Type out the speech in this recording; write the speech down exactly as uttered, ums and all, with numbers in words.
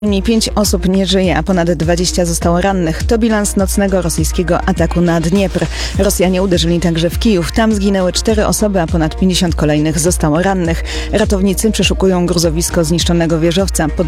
Najmniej pięć osób nie żyje, a ponad dwadzieścia zostało rannych. To bilans nocnego rosyjskiego ataku na Dniepr. Rosjanie uderzyli także w Kijów. Tam zginęły cztery osoby, a ponad pięćdziesiąt kolejnych zostało rannych. Ratownicy przeszukują gruzowisko zniszczonego wieżowca. Pod